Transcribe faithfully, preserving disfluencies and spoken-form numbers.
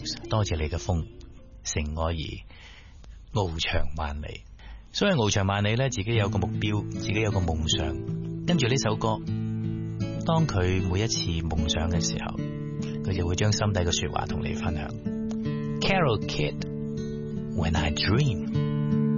Rose， 多謝你嘅風，乘我而翱翔萬里。所以翱翔萬里咧，自己有個目標，自己有個夢想，跟住呢首歌，當佢每一次夢想嘅時候，佢就會將心底嘅說話同你分享。Carol Kid，When I Dream。